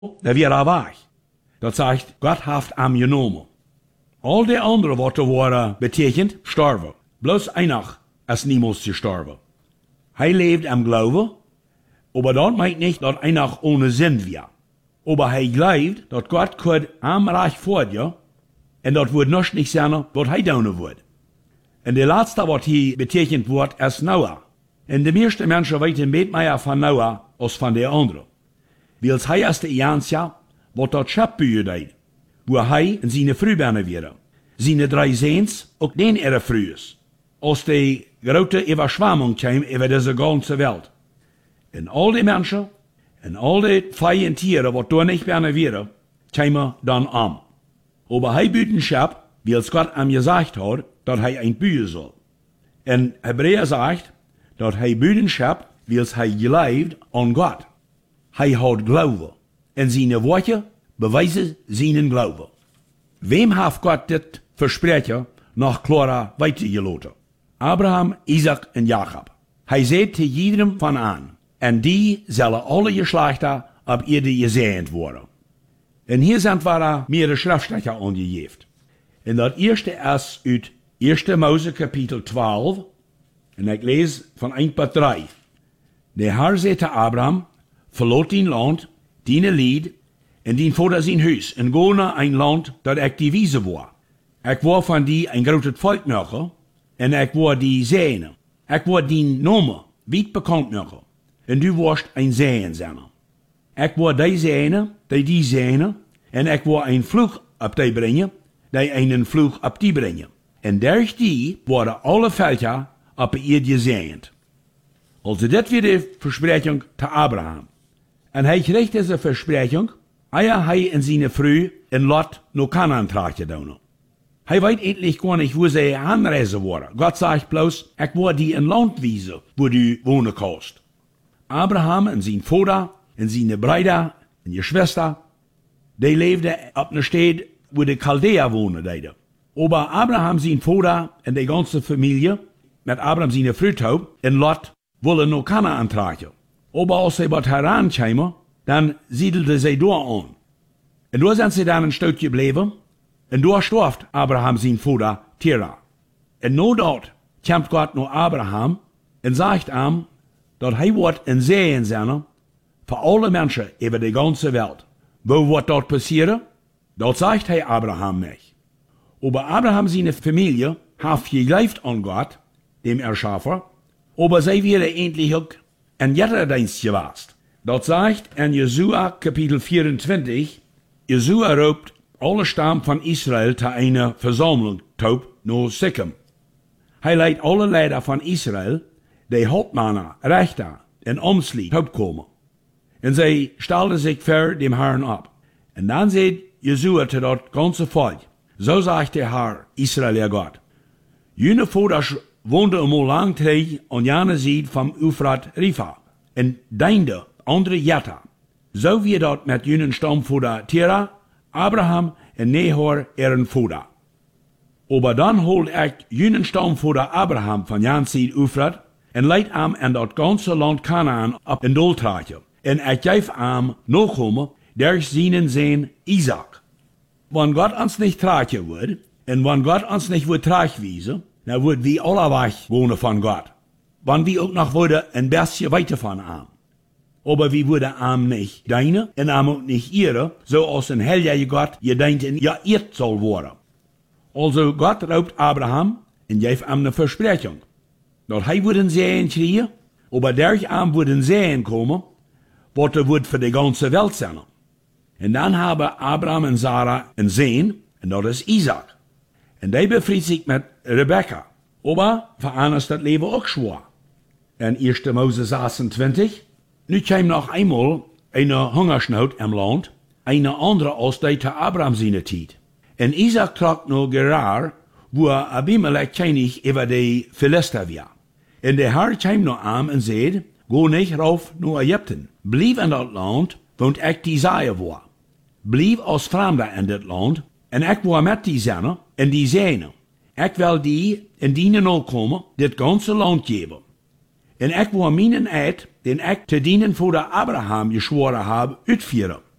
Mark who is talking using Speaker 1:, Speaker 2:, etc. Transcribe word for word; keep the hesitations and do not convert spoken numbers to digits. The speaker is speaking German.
Speaker 1: der wäre weg. Dat sagt, Gott haft am genommen. All die anderen Worte waren betekend sterven. Bloß einer ist niemals gestorben. Hij lebt am Glauben, aber das meint nicht, dass einer ohne Sinn wäre. Aber hij glaubt, dass Gott könnt am Reich vor dir, und das wird noch nicht sein, was hij tun wird. Und der letzte, was hier betekend wird, ist Noah. Und die meisten Menschen wissen mehr von Noah als von der anderen. Weil hij ist der Einzige, was das Schiff beübt, wo hij und seine Frühbeine wären. Seine drei Sehns, auch den ihre Frühes. Als die große Überschwemmung kam über diese ganze Welt. Und all die Menschen, und all die freien Tiere, was da nicht gerne wären, kamen dann an. Aber hij büht ein Schiff, wie es Gott ihm gesagt hat, dass hij ein bühen soll. Und Hebräer sagt, dass hij büht ein Schiff, wie es hij glaubt an Gott. Hij hat Glaube. Und seine Worte beweisen seinen Glauben. Wem hat Gott dit Versprechen nach Chlora weitergelassen? Abraham, Isaac und Jakob. Hij sagt zu jedem von an, und die sollen alle Geschlechter ab Erde gesegnet worden. Und hier sind wir mehrere Schriftstecher angegeben. Und das erste ist aus erster Mose Kapitel zwölf, und ich lese von eins bis drei. Der Herr sagte Abraham, verlot dein Land, deine Lied, und dein Vater sein Haus, und go nach ein Land, das ich die Wiese war. Ich war von die ein großes Volk nachher, und ich war die Sehne. Ich war dein Name, weit bekannt nachher, und du warst ein Sehensener. Ich war die Sehne, die die Sehne, und ich war ein Fluch ab die brengen, die einen Fluch ab die brengen. Und durch die waren alle Völker ab ihr gesehnt. Also das wird die Versprechung zu Abraham. Und hij kreeg diese Versprechung, eer hij in seine Früh in Lot no Kanaan traagte doen. Hij weet endlich gar nicht, wo sie anreisen waren. Gott sagt bloß, ich war die in Land wiese, wo du wohnen kannst. Abraham und sein Vater und seine Brüder und ihre Schwester, die lebten ab einer Stadt, wo die Chaldäer wohnen. Aber Abraham, sein Vater und die ganze Familie, mit Abraham seine Frühtaub, in Lot, wollen no Kanaan tragen. Aber als sie wat herankamen, dann siedelte sie da an. Und da sind sie dann ein Stück geblieben, und da starb Abraham sein Vater Terah. Und nur dort kommt Gott nur Abraham und sagt ihm, dass er wird ein Segen sein für alle Menschen über die ganze Welt. Wo wird dort passieren? Das sagt er Abraham nicht. Aber Abraham seine Familie hat geglaubt an Gott, dem Erschaffer, aber sie werden endlich auch ein Jetterdienst gewesen. Das sagt in Jesua Kapitel vierundzwanzig, Jesua roept alle Stamm von Israel zu einer Versammlung taub nach Sikkim. Hij leidt alle Leider von Israel, die Hauptmänner, Rechter und Amtslied taub kommen. Und sie stellten sich vor dem Herrn ab. Und dann sagt Jesua zu das ganze Volk, so sagt der Herr, Israel, ihr Gott, jene Vater woonde einmal lang terug an jene Seite vom Euphrat Rifa, en deinde andere Jetta. So wie dat met jenen Stammvater Terah, Abraham en Nahor ihren Vater. Aber dann holt ich jenen Stammvater Abraham von jan Seite Euphrat en leidt ihm in dat ganze Land Kanaan ab in Doltrache. En ich geef ihm nachkommen durch seinen Sohn Isaac. Wenn Gott uns nicht tragen wird, en wenn Gott uns nicht wird tragweisen, dann würden wir alle weg wohnen von Gott. Wenn wir auch noch würden ein bisschen weiter von ihm. Aber wir würden ihm nicht deine und ihm auch nicht ihre, so als ein heilige Gott gedeint in ihr Erd soll werden. Also Gott raubt Abraham und gab ihm eine Versprechung. Dass er würden sehen kriegen, aber durch ihm würden sehen kommen, was er wird für die ganze Welt sein. Und dann haben Abraham und Sarah einen Sohn, und das ist Isaac. Und der befriedet sich mit Rebekka. Aber für einen ist das Leben auch schwer. In erster Mose sechsundzwanzig, nu kam noch einmal eine Hungersnot im Land, eine andere als die zu Abraham seine Zeit. Und Isaac trug nur Gerar, wo Abimelech König über die Philister war. Und der Herr kam noch an und sagte, go nicht rauf nach Ägypten, blieb in das Land, wo ich die Säue war. Blieb als Fremder in das Land, und ich war mit die Sonne und die Sehne. Ich will die in dienen Nachkommen das ganze Land geben. Und ich will meinen Eid, den ich zu dienen vor der Abraham geschworen habe, uitführen.